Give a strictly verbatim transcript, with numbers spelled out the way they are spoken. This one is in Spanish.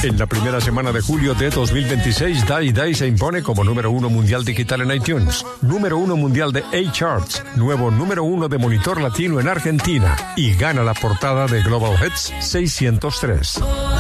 En la primera semana de julio de dos mil veintiséis, Day Day se impone como número uno mundial digital en iTunes, número uno mundial de A-Charts, nuevo número uno de Monitor Latino en Argentina y gana la portada de Global Hits seiscientos tres.